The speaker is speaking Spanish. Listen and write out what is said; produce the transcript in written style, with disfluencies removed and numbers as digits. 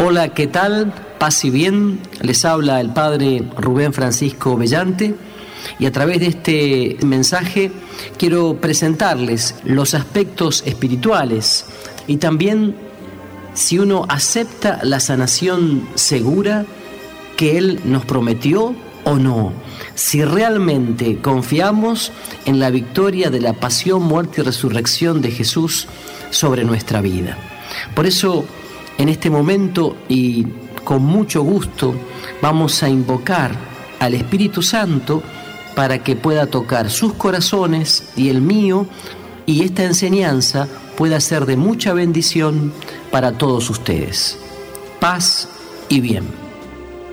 Hola, ¿qué tal? Paz y bien. Les habla el Padre Rubén Francisco Bellante y a través de este mensaje quiero presentarles los aspectos espirituales y también si uno acepta la sanación segura que Él nos prometió o no, si realmente confiamos en la victoria de la pasión, muerte y resurrección de Jesús sobre nuestra vida. Por eso, en este momento y con mucho gusto, vamos a invocar al Espíritu Santo para que pueda tocar sus corazones y el mío, y esta enseñanza pueda ser de mucha bendición para todos ustedes. Paz y bien.